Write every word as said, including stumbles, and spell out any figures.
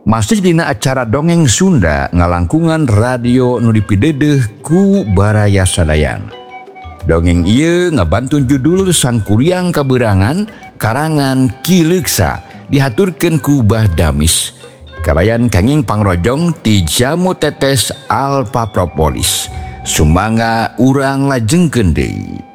Masih dina acara dongeng Sunda ngalangkungan radio nu dipidedeh ku Baraya Sadayan. Dongeng ieu ngabantun judul Sang Kuryang Kaberangan karangan Ki Leuksa dihaturkeun ku Bah Damis. Karayan kenging pangrojong ti Jamu Tetes Alfa Propolis. Sumangga urang lajengkeun deui.